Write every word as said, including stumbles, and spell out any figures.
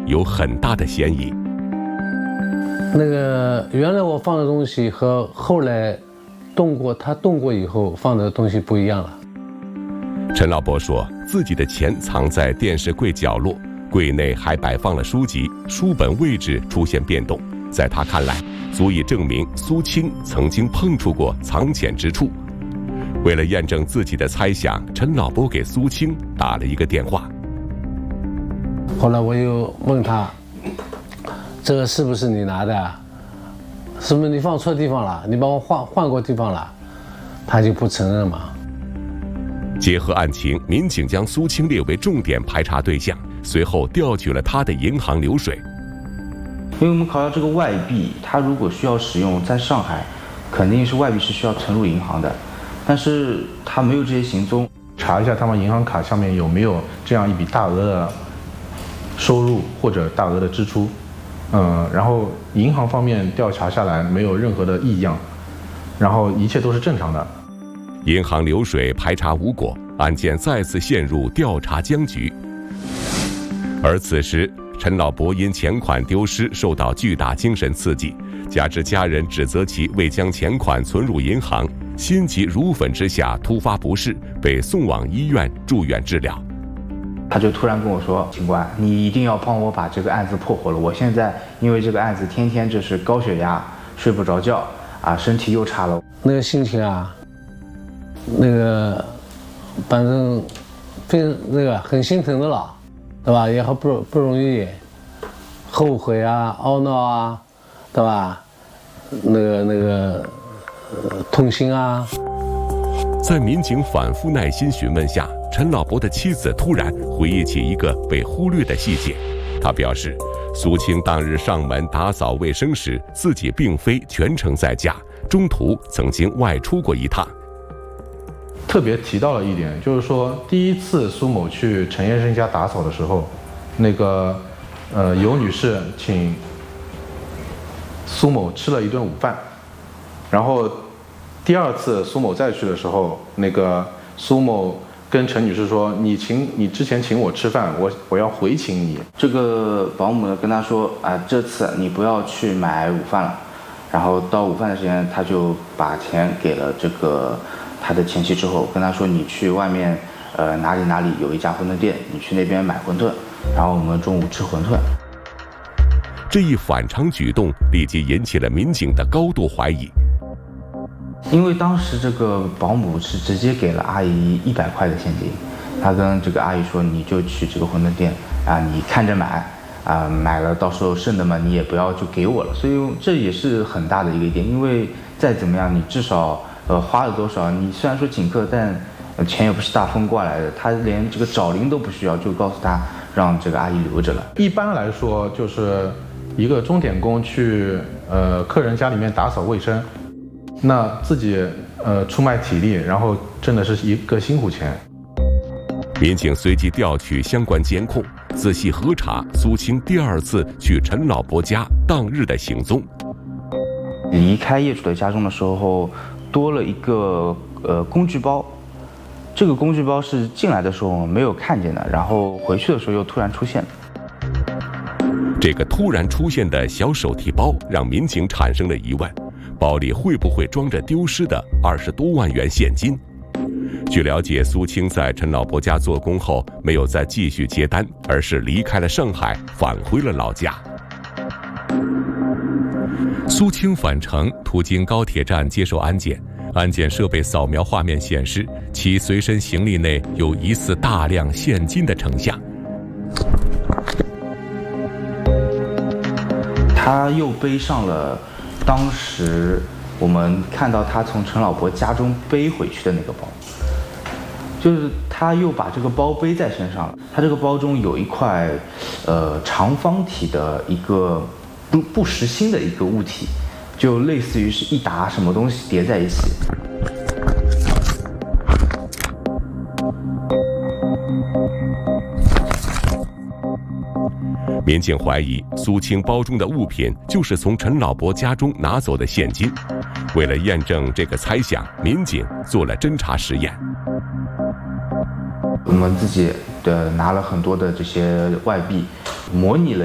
有很大的嫌疑。 那个原来我放的东西和后来动过，他动过以后放的东西不一样了。 陈老伯说，自己的钱藏在电视柜角落，柜内还摆放了书籍，书本位置出现变动，在他看来，足以证明苏青曾经碰触过藏钱之处。为了验证自己的猜想，陈老伯给苏青打了一个电话。 后来我又问他，这个是不是你拿的？是不是你放错地方了？你帮我换换过地方了？他就不承认嘛。 结合案情，民警将苏青列为重点排查对象，随后调取了他的银行流水。 因为我们考虑到这个外币，它如果需要使用，在上海，肯定是外币是需要存入银行的，但是他没有这些行踪。 查一下他们银行卡上面有没有这样一笔大额的收入或者大额的支出，嗯，然后银行方面调查下来没有任何的异样，然后一切都是正常的。 银行流水排查无果，案件再次陷入调查僵局。而此时，陈老伯因钱款丢失受到巨大精神刺激，加之家人指责其未将钱款存入银行，心急如焚之下突发不适，被送往医院住院治疗。 他就突然跟我说：“警官，你一定要帮我把这个案子破获了！我现在因为这个案子，天天就是高血压，睡不着觉，啊，身体又差了。 那个心情啊，那个反正非那个很心疼的了，对吧？也很不不容易，后悔啊，懊恼啊，对吧？那个那个、呃、痛心啊。” 在民警反复耐心询问下，陈老伯的妻子突然回忆起一个被忽略的细节。他表示，苏青当日上门打扫卫生时，自己并非全程在家，中途曾经外出过一趟。 特别提到了一点，就是说第一次苏某去陈先生家打扫的时候，那个呃尤女士请苏某吃了一顿午饭，然后第二次苏某再去的时候，那个苏某跟陈女士说：“你请你之前请我吃饭，我我要回请你。” 这个保姆呢跟他说：“啊，这次你不要去买午饭了。”然后到午饭的时间，他就把钱给了这个他的前妻之后，跟他说：“你去外面呃哪里哪里有一家馄饨店，你去那边买馄饨，然后我们中午吃馄饨。” 这一反常举动立即引起了民警的高度怀疑。 因为当时这个保姆是直接给了阿姨一百块的现金，他跟这个阿姨说：“你就去这个馄饨店啊，你看着买啊，买了到时候剩的嘛，你也不要就给我了。”所以这也是很大的一个点，因为再怎么样，你至少呃花了多少？你虽然说请客，但钱也不是大风刮来的，他连这个找零都不需要，就告诉他让这个阿姨留着了。 一般来说，就是一个钟点工去呃客人家里面打扫卫生。那自己呃出卖体力，然后挣的是一个辛苦钱。 民警随即调取相关监控，仔细核查苏青第二次去陈老伯家当日的行踪。 离开业主的家中的时候，多了一个呃工具包，这个工具包是进来的时候没有看见的，然后回去的时候又突然出现了。 这个突然出现的小手提包让民警产生了疑问。包里会不会装着丢失的二十多万元现金？据了解，苏青在陈老伯家做工后，没有再继续接单，而是离开了上海，返回了老家。苏青返程途经高铁站接受安检，安检设备扫描画面显示，其随身行李内有疑似大量现金的成像。 他又背上了当时我们看到他从陈老伯家中背回去的那个包，就是他又把这个包背在身上了。他这个包中有一块呃长方体的一个不不实心的一个物体，就类似于是一沓什么东西叠在一起。 民警怀疑苏青包中的物品就是从陈老伯家中拿走的现金。为了验证这个猜想，民警做了侦查实验。 我们自己的拿了很多的这些外币，模拟了